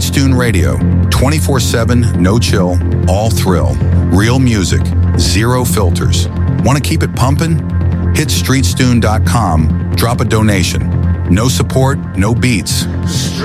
Streetstune Radio, 24/7, no chill, all thrill. Real music, zero filters. Want to keep it pumping? Hit streetstune.com, drop a donation. No support, no beats.